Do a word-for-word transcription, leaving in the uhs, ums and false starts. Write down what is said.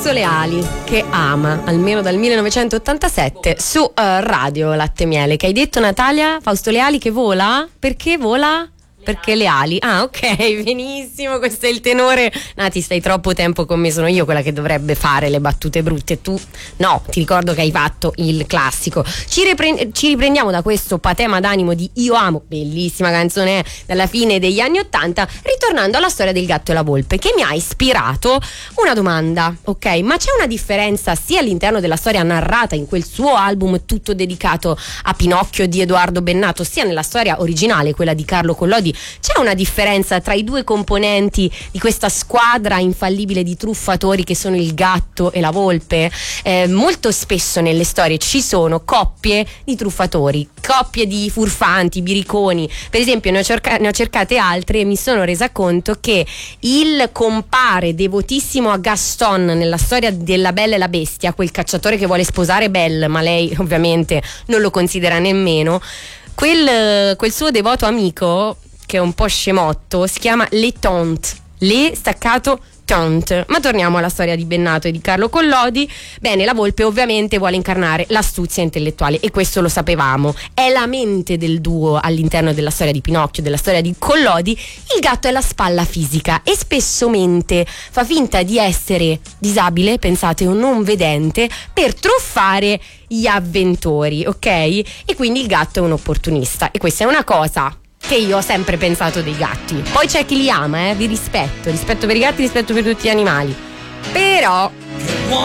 Fausto Leali, che ama, almeno dal millenovecentottantasette, su uh, Radio Latte e Miele. Che hai detto, Natalia? Fausto Leali che vola? Perché vola? Perché le ali. Ah, ok, benissimo, questo è il tenore. Nati, stai troppo tempo con me, sono io quella che dovrebbe fare le battute brutte, tu no. Ti ricordo che hai fatto il classico. Ci, ripre- ci riprendiamo da questo patema d'animo di Io amo, bellissima canzone dalla fine degli anni Ottanta, ritornando alla storia del gatto e la volpe, che mi ha ispirato una domanda, ok? Ma c'è una differenza sia all'interno della storia narrata in quel suo album tutto dedicato a Pinocchio di Edoardo Bennato, sia nella storia originale, quella di Carlo Collodi? C'è una differenza tra i due componenti di questa squadra infallibile di truffatori che sono il gatto e la volpe? Eh, molto spesso nelle storie ci sono coppie di truffatori, coppie di furfanti, biriconi. Per esempio ne ho, cerca- ne ho cercate altre e mi sono resa conto che il compare devotissimo a Gaston nella storia della Bella e la Bestia, quel cacciatore che vuole sposare Belle ma lei ovviamente non lo considera nemmeno, quel, quel suo devoto amico che è un po' scemotto, si chiama Le Tante, Le staccato Tante. Ma torniamo alla storia di Bennato e di Carlo Collodi. Bene, la volpe ovviamente vuole incarnare l'astuzia intellettuale e questo lo sapevamo. È la mente del duo all'interno della storia di Pinocchio, della storia di Collodi. Il gatto è la spalla fisica e spessamente fa finta di essere disabile, pensate, o non vedente, per truffare gli avventori, ok? E quindi il gatto è un opportunista e questa è una cosa che io ho sempre pensato dei gatti. Poi c'è chi li ama, eh, vi rispetto, rispetto per i gatti, rispetto per tutti gli animali. Però